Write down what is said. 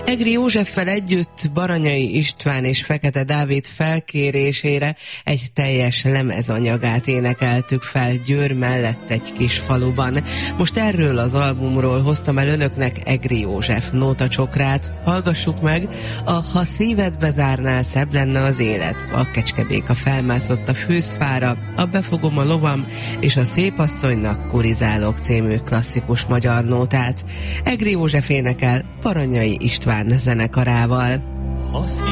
Egri Józseffel együtt Baranyai István és Fekete Dávid felkérésére egy teljes lemezanyagát énekeltük fel Győr mellett egy kis faluban. Most erről az albumról hoztam el önöknek Egri József nótacsokrát. Hallgassuk meg a Ha szíved bezárnál, szebb lenne az élet, a Kecskebéka felmászott a fűzfára, a Befogom a lovam és a Szépasszonynak kurizálok című klasszikus magyar nótát. Egri József énekel Baranyai István zenekarával. Ha